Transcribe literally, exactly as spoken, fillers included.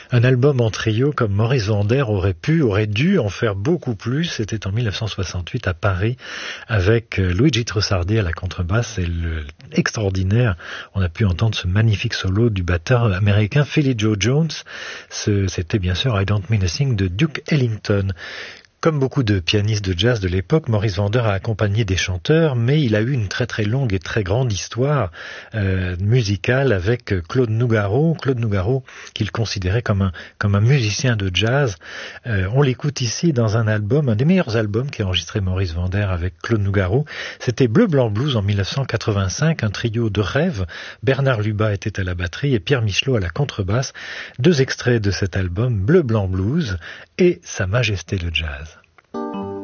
Un album en trio comme Maurice Vander aurait pu, aurait dû en faire beaucoup plus. C'était en dix-neuf cent soixante-huit à Paris avec Luigi Trussardi à la contrebasse et le extraordinaire, on a pu entendre ce magnifique solo du batteur américain Philly Joe Jones. Ce, c'était bien sûr I Don't Mean a Thing de Duke Ellington. Comme beaucoup de pianistes de jazz de l'époque, Maurice Vander a accompagné des chanteurs, mais il a eu une très très longue et très grande histoire euh, musicale avec Claude Nougaro. Claude Nougaro, qu'il considérait comme un, comme un musicien de jazz. Euh, on l'écoute ici dans un album, un des meilleurs albums qu'a enregistré Maurice Vander avec Claude Nougaro. C'était Bleu Blanc Blues en dix-neuf cent quatre-vingt-cinq, un trio de rêve. Bernard Lubat était à la batterie et Pierre Michelot à la contrebasse. Deux extraits de cet album, Bleu Blanc Blues et Sa Majesté le Jazz.